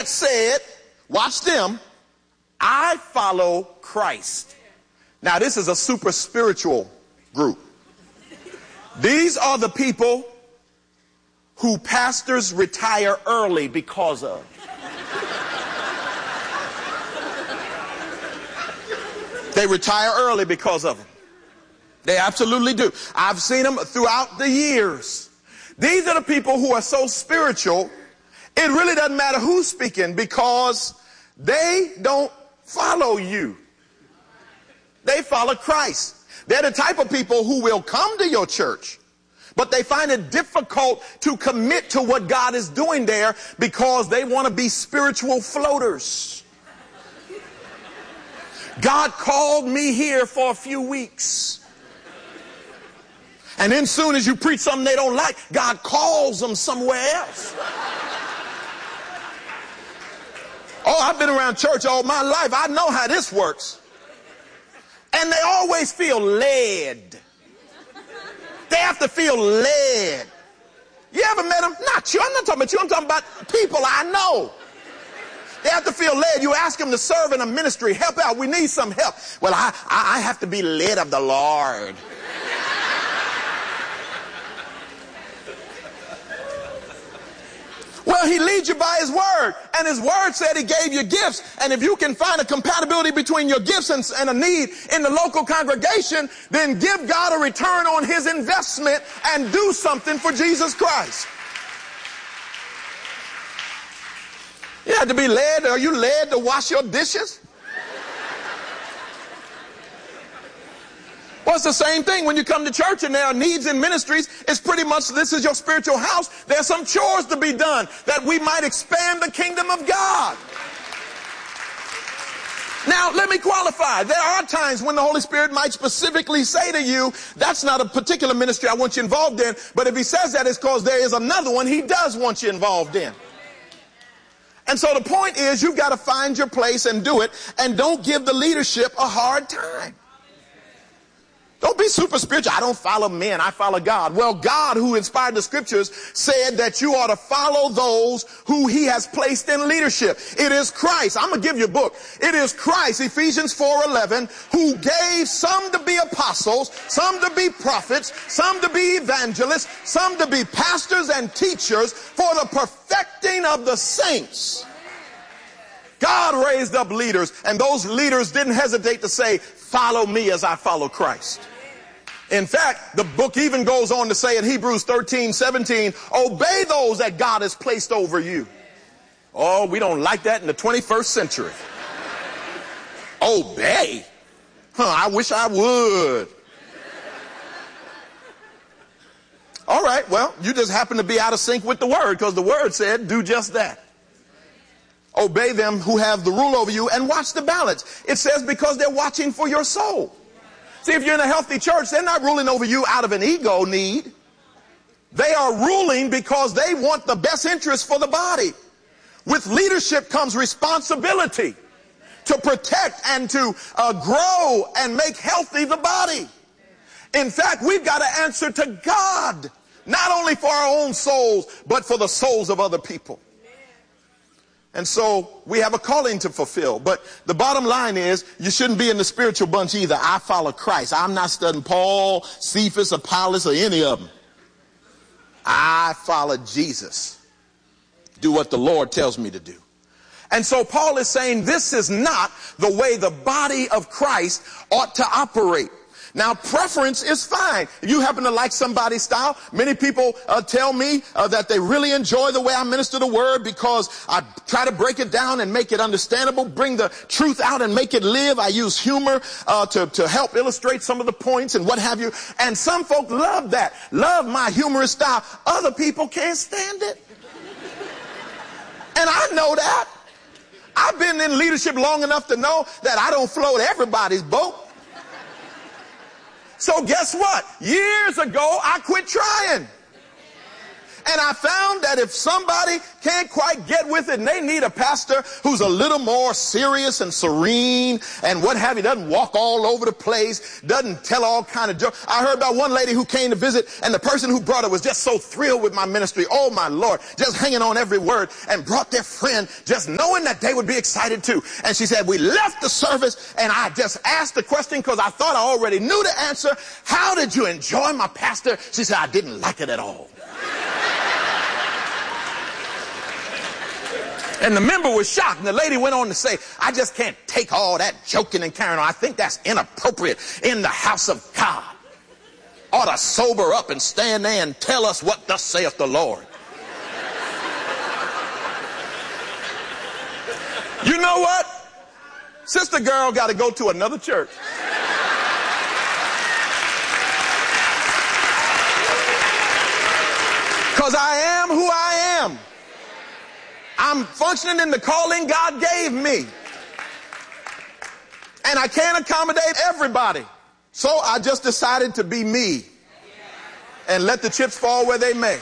said, watch them, I follow Christ. Now this is a super spiritual group. These are the people who pastors retire early because of. They retire early because of them. They absolutely do. I've seen them throughout the years. These are the people who are so spiritual, it really doesn't matter who's speaking because they don't follow you. They follow Christ. They're the type of people who will come to your church, but they find it difficult to commit to what God is doing there because they want to be spiritual floaters. God called me here for a few weeks. And then soon as you preach something they don't like, God calls them somewhere else. Oh, I've been around church all my life. I know how this works. And they always feel led. They have to feel led. You ever met them? Not you. I'm not talking about you. I'm talking about people I know. They have to feel led. You ask them to serve in a ministry. Help out. We need some help. Well, I have to be led of the Lord. Well, he leads you by his word. And his word said he gave you gifts. And if you can find a compatibility between your gifts and a need in the local congregation, then give God a return on his investment and do something for Jesus Christ. You have to be led. Are you led to wash your dishes? Well, it's the same thing when you come to church and there are needs in ministries. It's pretty much this is your spiritual house. There's some chores to be done that we might expand the kingdom of God. Now, let me qualify. There are times when the Holy Spirit might specifically say to you, that's not a particular ministry I want you involved in. But if he says that, it's because there is another one he does want you involved in. And so the point is you've got to find your place and do it. And don't give the leadership a hard time. Don't be super spiritual. I don't follow men. I follow God. Well, God, who inspired the scriptures, said that you ought to follow those who he has placed in leadership. It is Christ. I'm going to give you a book. It is Christ, Ephesians 4:11, who gave some to be apostles, some to be prophets, some to be evangelists, some to be pastors and teachers for the perfecting of the saints. God raised up leaders, and those leaders didn't hesitate to say, follow me as I follow Christ. In fact, the book even goes on to say in Hebrews 13:17, obey those that God has placed over you. Oh, we don't like that in the 21st century. Obey? I wish I would. All right, well, you just happen to be out of sync with the word because the word said do just that. Obey them who have the rule over you and watch the balance. It says because they're watching for your soul. See, if you're in a healthy church, they're not ruling over you out of an ego need. They are ruling because they want the best interest for the body. With leadership comes responsibility to protect and to grow and make healthy the body. In fact, we've got to answer to God, not only for our own souls, but for the souls of other people. And so we have a calling to fulfill. But the bottom line is you shouldn't be in the spiritual bunch either. I follow Christ. I'm not studying Paul, Cephas, Apollos, or any of them. I follow Jesus. Do what the Lord tells me to do. And so Paul is saying this is not the way the body of Christ ought to operate. Now, preference is fine. If you happen to like somebody's style, many people tell me that they really enjoy the way I minister the word because I try to break it down and make it understandable, bring the truth out and make it live. I use humor to help illustrate some of the points and what have you. And some folk love that, love my humorous style. Other people can't stand it. And I know that. I've been in leadership long enough to know that I don't float everybody's boat. So guess what? Years ago, I quit trying. And I found that if somebody can't quite get with it and they need a pastor who's a little more serious and serene and what have you, doesn't walk all over the place, doesn't tell all kind of jokes. I heard about one lady who came to visit, and the person who brought her was just so thrilled with my ministry. Oh my Lord, just hanging on every word, and brought their friend just knowing that they would be excited too. And she said, we left the service and I just asked the question because I thought I already knew the answer. How did you enjoy my pastor? She said, I didn't like it at all. And the member was shocked, and the lady went on to say, I just can't take all that joking and carrying on. I think that's inappropriate in the house of God. Ought to sober up and stand there and tell us what thus saith the Lord. You know what? Sister girl got to go to another church. Because I am who I am. I'm functioning in the calling God gave me. And I can't accommodate everybody. So I just decided to be me. And let the chips fall where they may.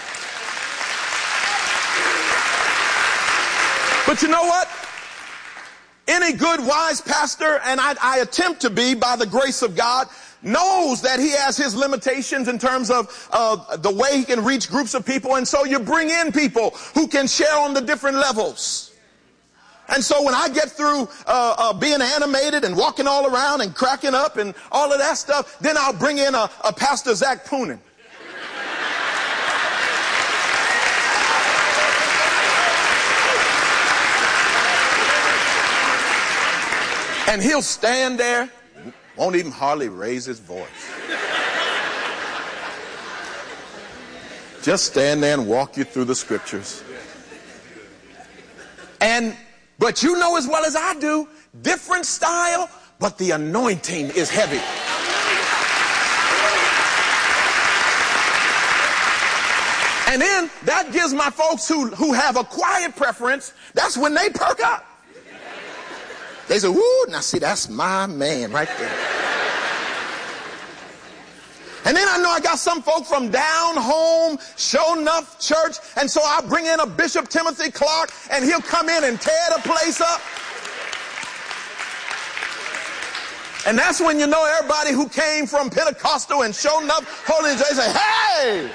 But you know what? Any good, wise pastor, and I attempt to be by the grace of God, knows that he has his limitations in terms of the way he can reach groups of people. And so you bring in people who can share on the different levels. And so when I get through being animated and walking all around and cracking up and all of that stuff, then I'll bring in a Pastor Zach Poonen. And he'll stand there, won't even hardly raise his voice. Just stand there and walk you through the scriptures. But you know as well as I do, different style, but the anointing is heavy. And then that gives my folks who have a quiet preference, that's when they perk up. They say, woo, now see, that's my man right there. And then I know I got some folk from down home, Show Enough Church, and so I'll bring in a Bishop Timothy Clark, and he'll come in and tear the place up. And that's when you know everybody who came from Pentecostal and Show Enough Holy, they say, hey!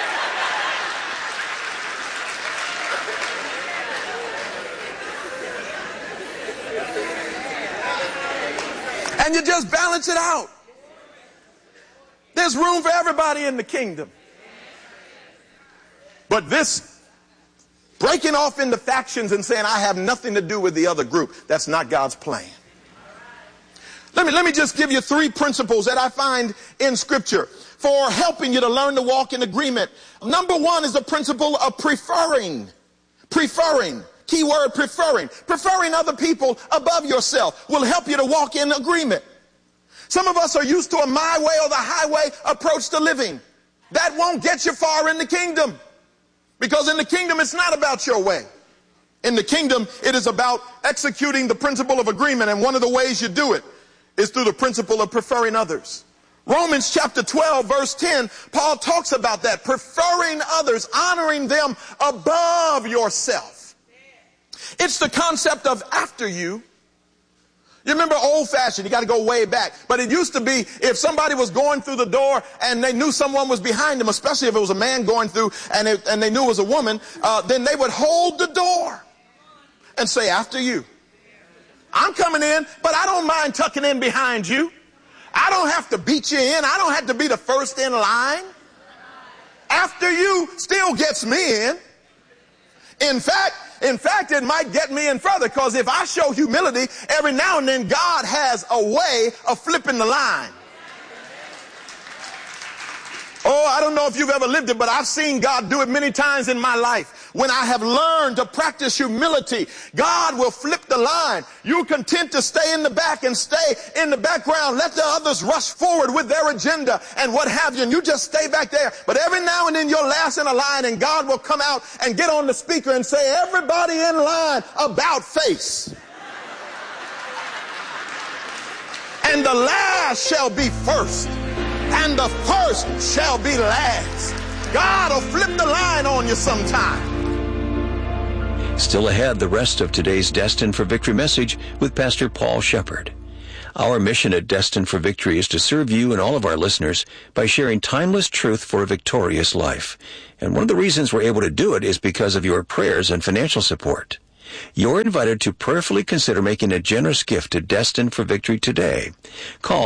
And you just balance it out. There's room for everybody in the kingdom. But this breaking off into factions and saying I have nothing to do with the other group, that's not God's plan. Let me just give you 3 principles that I find in Scripture for helping you to learn to walk in agreement. Number 1 is the principle of preferring. Preferring. Key word, preferring. Preferring other people above yourself will help you to walk in agreement. Some of us are used to a my way or the highway approach to living. That won't get you far in the kingdom. Because in the kingdom, it's not about your way. In the kingdom, it is about executing the principle of agreement. And one of the ways you do it is through the principle of preferring others. Romans chapter 12, verse 10, Paul talks about that. Preferring others, honoring them above yourself. It's the concept of after you. You remember old-fashioned, you got to go way back. But it used to be if somebody was going through the door and they knew someone was behind them, especially if it was a man going through and they knew it was a woman, then they would hold the door and say, after you. I'm coming in, but I don't mind tucking in behind you. I don't have to beat you in. I don't have to be the first in line. After you still gets me in. In fact, it might get me in further, because if I show humility, every now and then God has a way of flipping the line. Oh, I don't know if you've ever lived it, but I've seen God do it many times in my life. When I have learned to practice humility, God will flip the line. You're content to stay in the back and stay in the background. Let the others rush forward with their agenda and what have you, and you just stay back there. But every now and then you're last in a line, and God will come out and get on the speaker and say, everybody in line, about face. And the last shall be first, and the first shall be last. God will flip the line on you sometime. Still ahead, the rest of today's Destined for Victory message with Pastor Paul Shepard. Our mission at Destined for Victory is to serve you and all of our listeners by sharing timeless truth for a victorious life. And one of the reasons we're able to do it is because of your prayers and financial support. You're invited to prayerfully consider making a generous gift to Destined for Victory today. Call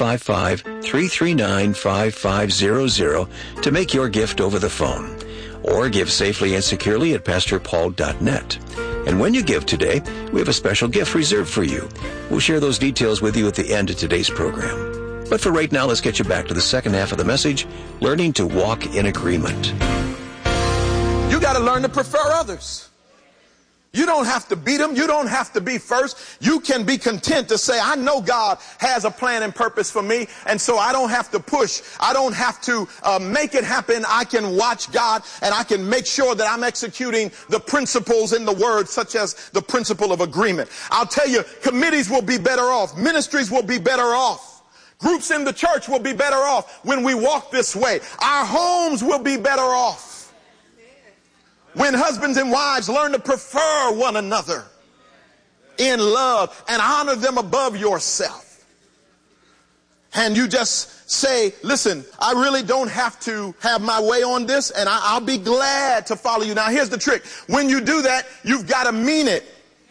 855-339-5500 to make your gift over the phone. Or give safely and securely at PastorPaul.net. And when you give today, we have a special gift reserved for you. We'll share those details with you at the end of today's program. But for right now, let's get you back to the second half of the message, learning to walk in agreement. You got to learn to prefer others. You don't have to beat them. You don't have to be first. You can be content to say, I know God has a plan and purpose for me, and so I don't have to push. I don't have to make it happen. I can watch God, and I can make sure that I'm executing the principles in the Word, such as the principle of agreement. I'll tell you, committees will be better off. Ministries will be better off. Groups in the church will be better off when we walk this way. Our homes will be better off when husbands and wives learn to prefer one another in love and honor them above yourself. And you just say, listen, I really don't have to have my way on this, and I'll be glad to follow you. Now, here's the trick. When you do that, you've got to mean it.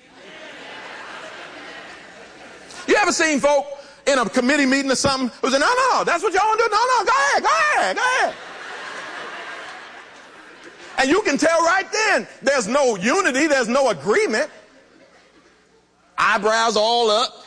You ever seen folk in a committee meeting or something who say, no, that's what y'all want to do? No, go ahead. And you can tell right then, there's no unity, there's no agreement. Eyebrows all up.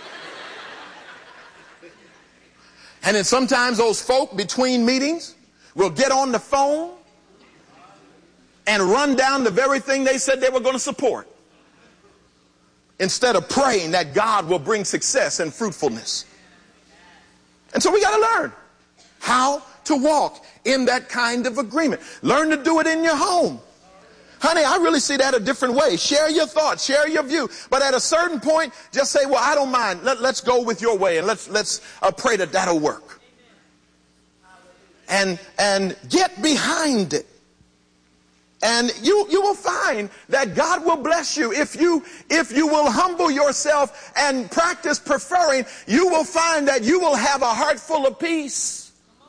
And then sometimes those folk between meetings will get on the phone and run down the very thing they said they were going to support, instead of praying that God will bring success and fruitfulness. And so we got to learn how to walk in that kind of agreement. Learn to do it in your home. Honey, I really see that a different way. Share your thoughts, share your view. But at a certain point, just say, well, I don't mind. Let's go with your way, and let's pray that that'll work. And get behind it. And you will find that God will bless you. If you will humble yourself and practice preferring, you will find that you will have a heart full of peace.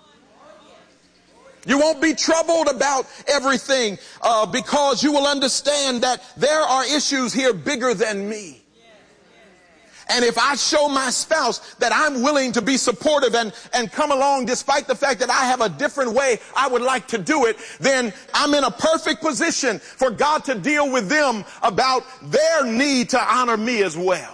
You won't be troubled about everything because you will understand that there are issues here bigger than me. And if I show my spouse that I'm willing to be supportive and come along despite the fact that I have a different way I would like to do it, then I'm in a perfect position for God to deal with them about their need to honor me as well.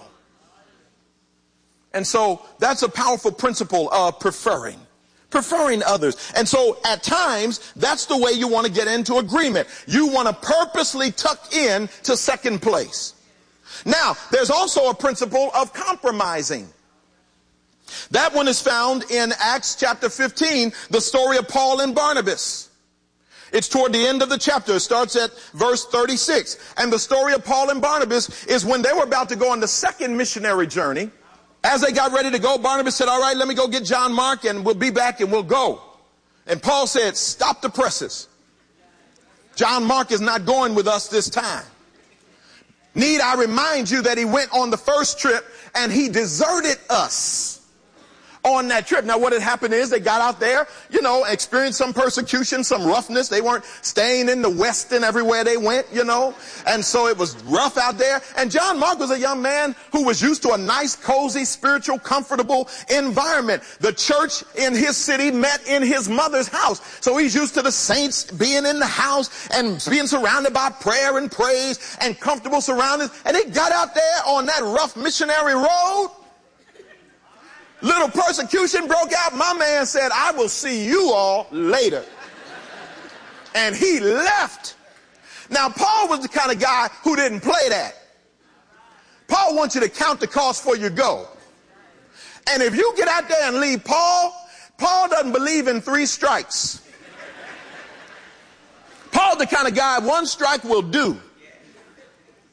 And so that's a powerful principle of preferring others. And so at times, that's the way you want to get into agreement. You want to purposely tuck in to second place. Now, there's also a principle of compromising. That one is found in Acts chapter 15, the story of Paul and Barnabas. It's toward the end of the chapter. It starts at verse 36. And the story of Paul and Barnabas is when they were about to go on the second missionary journey. As they got ready to go, Barnabas said, all right, let me go get John Mark and we'll be back and we'll go. And Paul said, stop the presses. John Mark is not going with us this time. Need I remind you that he went on the first trip and he deserted us on that trip. Now, what had happened is they got out there, experienced some persecution, some roughness. They weren't staying in the West and everywhere they went, and so it was rough out there. And John Mark was a young man who was used to a nice, cozy, spiritual, comfortable environment. The church in his city met in his mother's house. So he's used to the saints being in the house and being surrounded by prayer and praise and comfortable surroundings. And he got out there on that rough missionary road. Little persecution broke out. My man said, I will see you all later. And he left. Now, Paul was the kind of guy who didn't play that. Paul wants you to count the cost before you go. And if you get out there and leave Paul doesn't believe in 3 strikes. Paul's the kind of guy, 1 strike will do.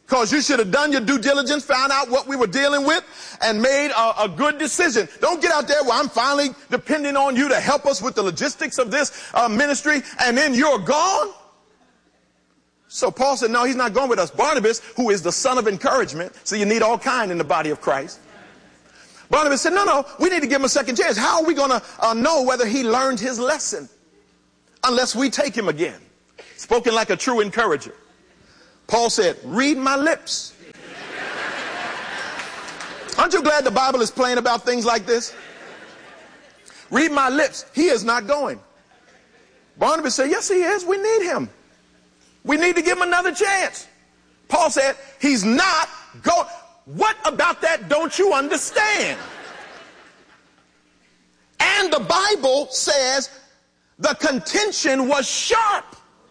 Because you should have done your due diligence, found out what we were dealing with, and made a good decision. Don't get out there where I'm finally depending on you to help us with the logistics of this ministry, and then you're gone. So Paul said, no, he's not going with us. Barnabas, who is the son of encouragement, so you need all kind in the body of Christ. Barnabas said, no, we need to give him a second chance. How are we going to know whether he learned his lesson unless we take him again? Spoken like a true encourager. Paul said, read my lips. Aren't you glad the Bible is plain about things like this? Read my lips. He is not going. Barnabas said, yes, he is. We need him. We need to give him another chance. Paul said, he's not going. What about that don't you understand? And the Bible says the contention was sharp.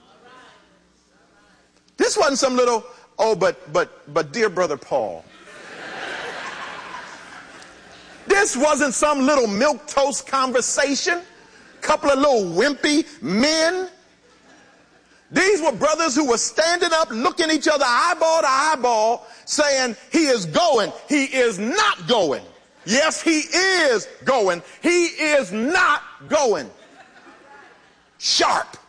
This wasn't some little, but dear brother Paul. This wasn't some little milquetoast conversation. Couple of little wimpy men. These were brothers who were standing up, looking each other eyeball to eyeball, saying, he is going. He is not going. Yes, he is going. He is not going. Sharp.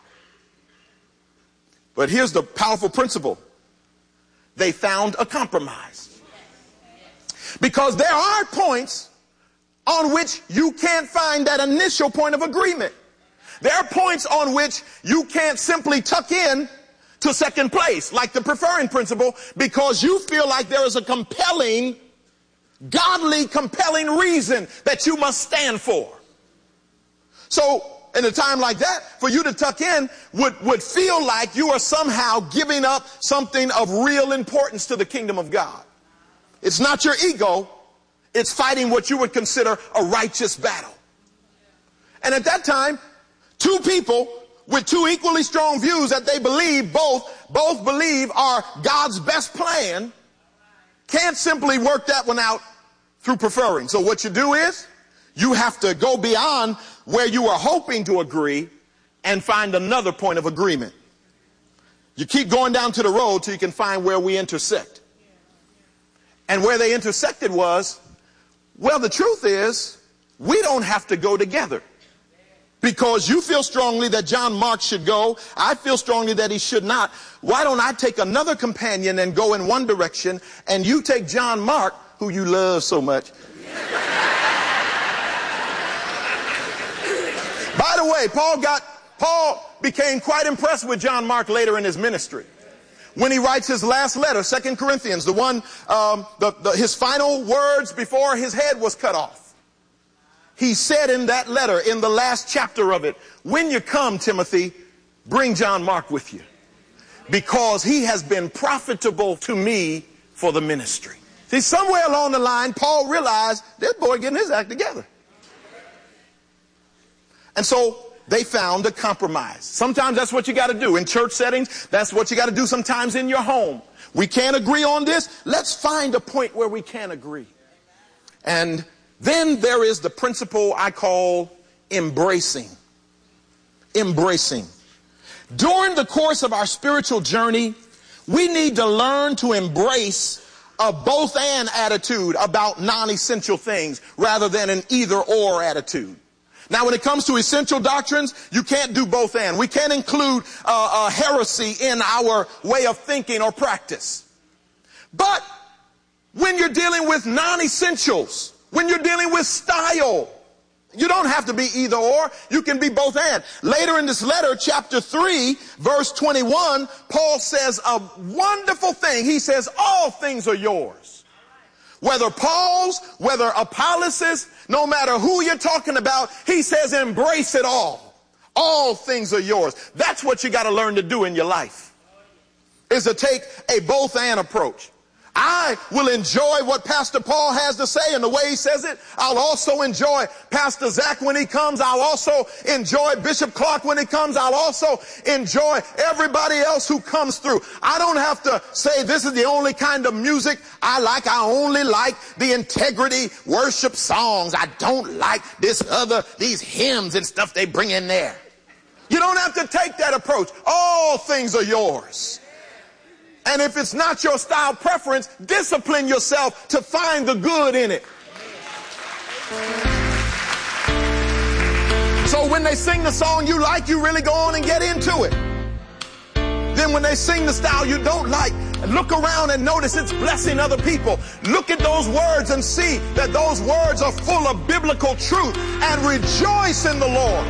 But here's the powerful principle. They found a compromise. Because there are points on which you can't find that initial point of agreement. There are points on which you can't simply tuck in to second place, like the preferring principle, because you feel like there is a compelling, godly, compelling reason that you must stand for. So, in a time like that, for you to tuck in would feel like you are somehow giving up something of real importance to the kingdom of God. It's not your ego. It's fighting what you would consider a righteous battle. And at that time, two people with two equally strong views that they believe both believe are God's best plan can't simply work that one out through preferring. So what you do is you have to go beyond where you are hoping to agree and find another point of agreement. You keep going down to the road till you can find where we intersect. And where they intersected was, well, the truth is, we don't have to go together. Because you feel strongly that John Mark should go, I feel strongly that he should not. Why don't I take another companion and go in one direction, and you take John Mark, who you love so much. By the way, Paul became quite impressed with John Mark later in his ministry. When he writes his last letter, 2 Corinthians, the one, his final words before his head was cut off. He said in that letter, in the last chapter of it, when you come, Timothy, bring John Mark with you, because he has been profitable to me for the ministry. See, somewhere along the line, Paul realized this boy getting his act together. And so they found a compromise. Sometimes that's what you got to do. In church settings, that's what you got to do sometimes in your home. We can't agree on this. Let's find a point where we can agree. And then there is the principle I call embracing. Embracing. During the course of our spiritual journey, we need to learn to embrace a both-and attitude about non-essential things rather than an either-or attitude. Now, when it comes to essential doctrines, you can't do both and. We can't include heresy in our way of thinking or practice. But when you're dealing with non-essentials, when you're dealing with style, you don't have to be either or. You can be both and. Later in this letter, chapter 3, verse 21, Paul says a wonderful thing. He says, all things are yours. Whether Paul's, whether Apollos', no matter who you're talking about, he says embrace it all. All things are yours. That's what you got to learn to do in your life, is to take a both and approach. I will enjoy what Pastor Paul has to say and the way he says it. I'll also enjoy Pastor Zach when he comes. I'll also enjoy Bishop Clark when he comes. I'll also enjoy everybody else who comes through. I don't have to say this is the only kind of music I like. I only like the integrity worship songs. I don't like these hymns and stuff they bring in there. You don't have to take that approach. All things are yours. And if it's not your style preference, discipline yourself to find the good in it. So when they sing the song you like, you really go on and get into it. Then when they sing the style you don't like, look around and notice it's blessing other people. Look at those words and see that those words are full of biblical truth, and rejoice in the Lord.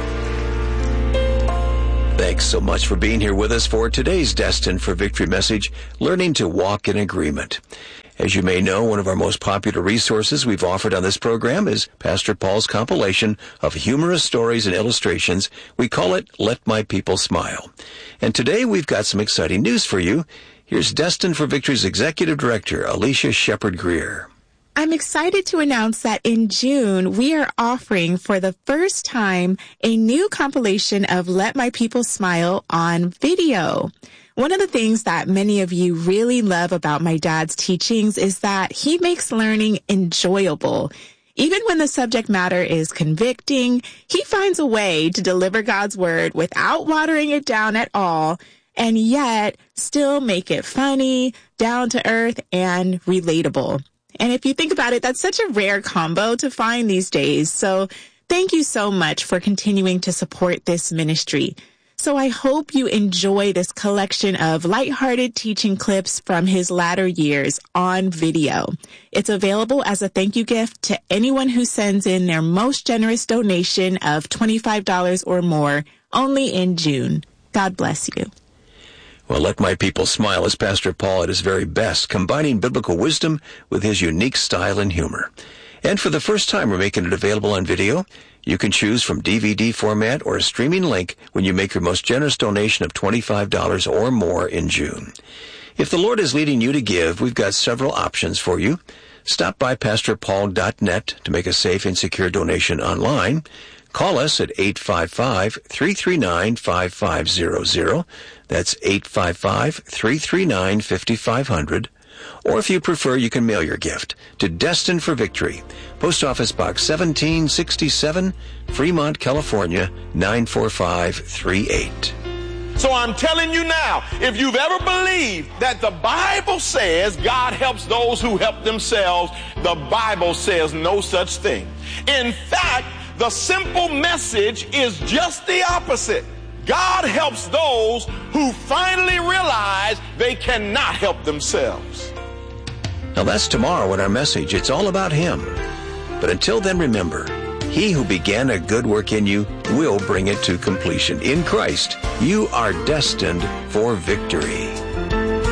Thanks so much for being here with us for today's Destined for Victory message, Learning to Walk in Agreement. As you may know, one of our most popular resources we've offered on this program is Pastor Paul's compilation of humorous stories and illustrations. We call it Let My People Smile. And today we've got some exciting news for you. Here's Destined for Victory's Executive Director, Alicia Shepard-Greer. I'm excited to announce that in June, we are offering for the first time a new compilation of Let My People Smile on video. One of the things that many of you really love about my dad's teachings is that he makes learning enjoyable. Even when the subject matter is convicting, he finds a way to deliver God's word without watering it down at all, and yet still make it funny, down to earth, and relatable. And if you think about it, that's such a rare combo to find these days. So thank you so much for continuing to support this ministry. So I hope you enjoy this collection of lighthearted teaching clips from his latter years on video. It's available as a thank you gift to anyone who sends in their most generous donation of $25 or more, only in June. God bless you. Well, Let My People Smile is Pastor Paul at his very best, combining biblical wisdom with his unique style and humor. And for the first time, we're making it available on video. You can choose from DVD format or a streaming link when you make your most generous donation of $25 or more in June. If the Lord is leading you to give, we've got several options for you. Stop by PastorPaul.net to make a safe and secure donation online. Call us at 855-339-5500. That's 855-339-5500. Or if you prefer, you can mail your gift to Destined for Victory, Post Office Box 1767, Fremont, California, 94538. So I'm telling you now, if you've ever believed that the Bible says God helps those who help themselves, the Bible says no such thing. In fact, the simple message is just the opposite. God helps those who finally realize they cannot help themselves. Now that's tomorrow in our message. It's all about Him. But until then, remember, He who began a good work in you will bring it to completion. In Christ, you are destined for victory.